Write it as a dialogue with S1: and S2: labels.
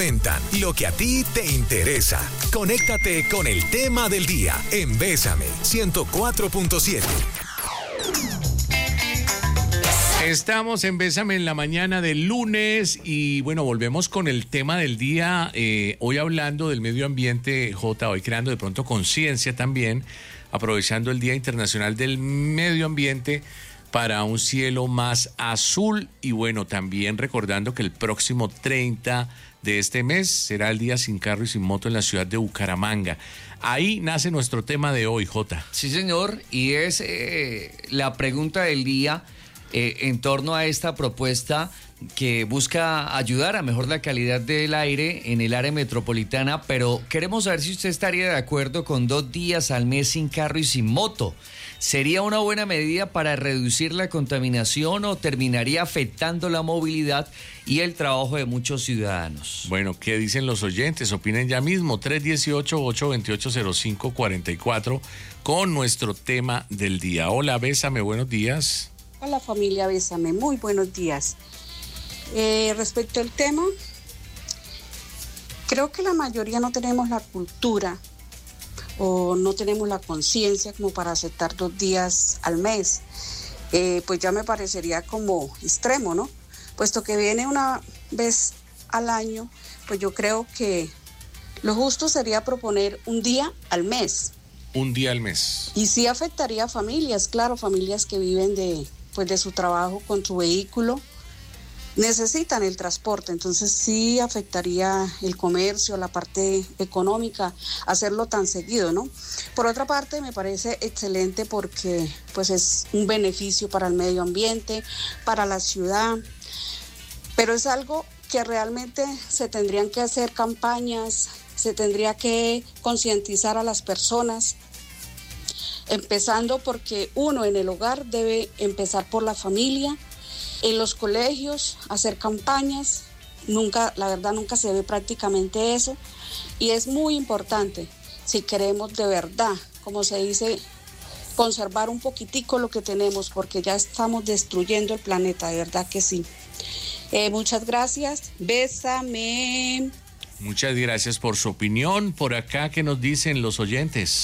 S1: Lo que a ti te interesa. Conéctate con el tema del día en Bésame 104.7.
S2: Estamos en Bésame en la mañana del lunes y bueno, volvemos con el tema del día. Hoy hablando del medio ambiente, hoy creando de pronto conciencia también, aprovechando el Día Internacional del Medio Ambiente para un cielo más azul y bueno, también recordando que el próximo 30 de este mes será el día sin carro y sin moto en la ciudad de Bucaramanga. Ahí nace nuestro tema de hoy, Jota.
S3: Sí, señor, y es la pregunta del día en torno a esta propuesta que busca ayudar a mejorar la calidad del aire en el área metropolitana, pero queremos saber si usted estaría de acuerdo con 2 días al mes sin carro y sin moto. ¿Sería una buena medida para reducir la contaminación o terminaría afectando la movilidad y el trabajo de muchos ciudadanos?
S2: Bueno, ¿qué dicen los oyentes? Opinen ya mismo, 318-828-0544 con nuestro tema del día. Hola, Bésame, buenos días.
S4: Hola familia Bésame, muy buenos días. Respecto al tema, creo que la mayoría no tenemos la cultura o no tenemos la conciencia como para aceptar 2 días al mes. Pues ya me parecería como extremo, ¿no? Puesto que viene una vez al año, pues yo creo que lo justo sería proponer un día al mes.
S2: Un día al mes.
S4: Y sí afectaría a familias, claro, familias que viven de su trabajo con su vehículo, necesitan el transporte, entonces sí afectaría el comercio, la parte económica, hacerlo tan seguido, ¿no? Por otra parte, me parece excelente porque pues es un beneficio para el medio ambiente, para la ciudad, pero es algo que realmente se tendrían que hacer campañas, se tendría que concientizar a las personas, empezando porque uno en el hogar debe empezar por la familia, en los colegios hacer campañas, la verdad nunca se ve prácticamente eso y es muy importante si queremos de verdad, como se dice, conservar un poquitico lo que tenemos porque ya estamos destruyendo el planeta, de verdad que sí. Muchas gracias, Bésame.
S2: Muchas gracias por su opinión. Por acá, ¿qué nos dicen los oyentes?